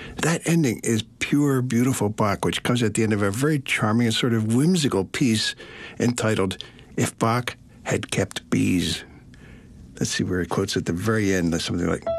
That ending is pure, beautiful Bach, which comes at the end of a very charming and sort of whimsical piece entitled, If Bach Had Kept Bees. Let's see where it quotes at the very end, something like,